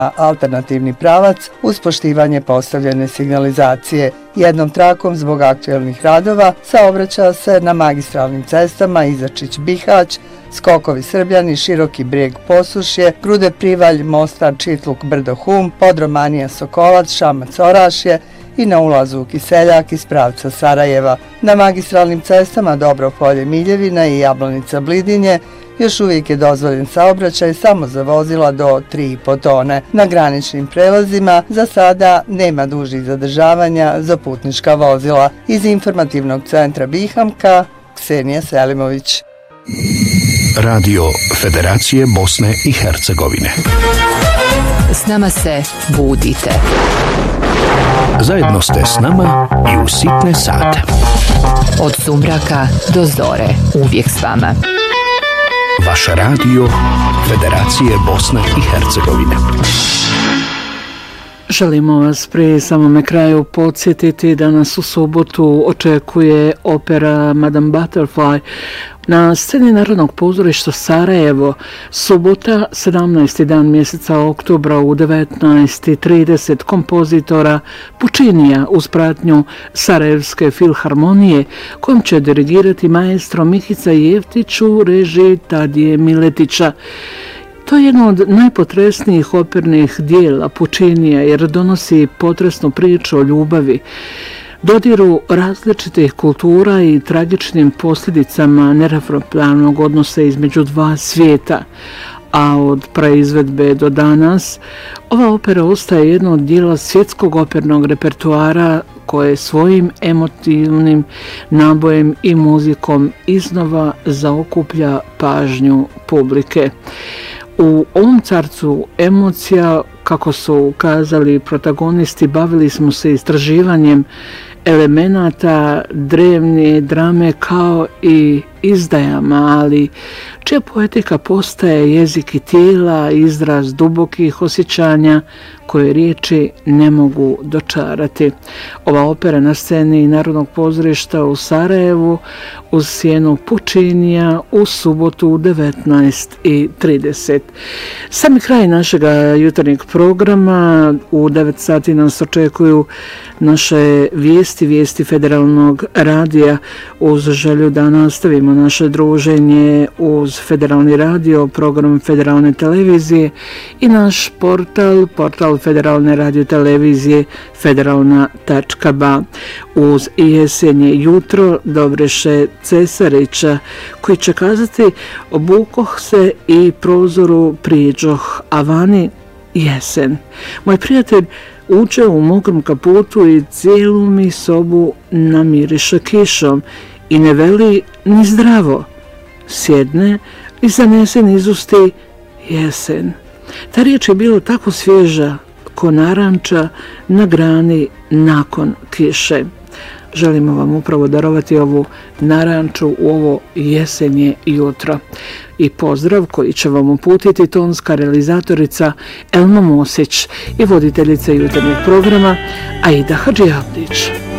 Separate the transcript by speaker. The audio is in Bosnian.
Speaker 1: alternativni pravac uz poštivanje postavljene signalizacije. Jednom trakom zbog aktuelnih radova saobraća se na magistralnim cestama Izačić-Bihać, Skokovi Srbljani, Široki Brijeg Posušje, Grude Privalj, Mostar, Čitluk, Brdo Hum, Podromanija Sokolac, Šamac Orašje i na ulazu u Kiseljak iz pravca Sarajeva. Na magistralnim cestama Dobropolje Miljevina i Jablanica Blidinje još uvijek je dozvoljen saobraćaj samo za vozila do 3,5 tone. Na graničnim prelazima za sada nema dužih zadržavanja za putnička vozila. Iz informativnog centra Bihamka, Ksenija Selimović.
Speaker 2: Radio Federacije Bosne i Hercegovine.
Speaker 3: S nama se budite.
Speaker 2: Zajedno ste s nama i u sitne sate.
Speaker 3: Od sumraka do zore, uvijek s vama.
Speaker 2: Vaš radio Federacije Bosne i Hercegovine.
Speaker 4: Želimo vas pri samome kraju podsjetiti da nas u subotu očekuje opera Madame Butterfly na sceni Narodnog pozorišta Sarajevo, subota 17. dan mjeseca oktobra u 19:30 kompozitora Pučinija uz pratnju Sarajevske filharmonije kojom će dirigirati maestro Mihica Jeftić u režiji Tadije Miletića. To je jedno od najpotresnijih opernih dijela Pučinija jer donosi potresnu priču o ljubavi, dodiru različitih kultura i tragičnim posljedicama neravnopravnog odnosa između dva svijeta. A od praizvedbe do danas ova opera ostaje jedno od dijela svjetskog opernog repertoara koje svojim emotivnim nabojem i muzikom iznova zaokuplja pažnju publike. U ovom carcu emocija, kako su ukazali protagonisti, bavili smo se istraživanjem elemenata drevne drame kao i izdajama, ali čija poetika postaje jezik i tijela, izraz dubokih osjećanja koje riječi ne mogu dočarati. Ova opera na sceni Narodnog pozorišta u Sarajevu uz sjenu Pučinija u subotu u 19:30. Sami kraj našega jutarnjeg programa. U 9 sati nas očekuju naše vijesti Federalnog radija uz želju da nastavimo naše druženje uz Federalni radio, program Federalne televizije i naš portal Federalne radio televizije federalna.ba. Uz jesenje jutro Dobreše Cesarića koji će kazati: obukoh se i prozoru priđoh, a vani jesen. Moj prijatelj uče u mokrom kaputu i cijelu mi sobu namiriše kišom i ne veli ni zdravo. Sjedne i zanese niz usti jesen. Ta riječ je bila tako svježa ko naranča na grani nakon kiše. Želimo vam upravo darovati ovu naranču u ovo jesenje jutro. I pozdrav koji će vam uputiti tonska realizatorica Elma Mosić i voditeljica jutarnjeg programa Aida Hadžiabdić.